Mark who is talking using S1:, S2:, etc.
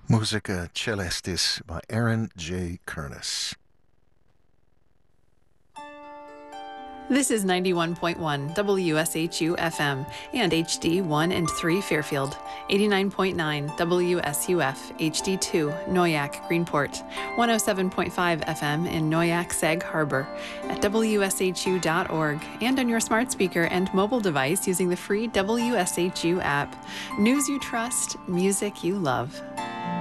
S1: Musica Celestis by Aaron J. Kernis.
S2: This is 91.1 WSHU FM and HD 1 and 3 Fairfield, 89.9 WSUF HD 2 Noyak Greenport, 107.5 FM in Noyak Sag Harbor, at WSHU.org, and on your smart speaker and mobile device using the free WSHU app. News you trust, music you love.